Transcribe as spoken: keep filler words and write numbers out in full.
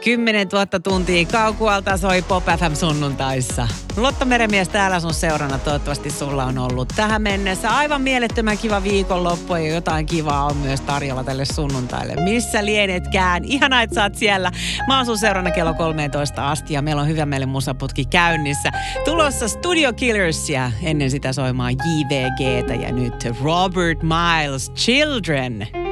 Kymmenen tuhatta tuntia kaukualta soi Pop F M sunnuntaissa. Lotta Meremies täällä sun seurana. Toivottavasti sulla on ollut tähän mennessä aivan mielettömän kiva viikonloppu ja jotain kivaa on myös tarjolla tälle sunnuntaille. Missä lienetkään? Ihanaa, että sä oot siellä. Mä oon sun seurana kello kolmetoista asti ja meillä on hyvä meille musaputki käynnissä. Tulossa Studio Killersia, ennen sitä soimaan J V G:tä ja nyt Robert Miles Children.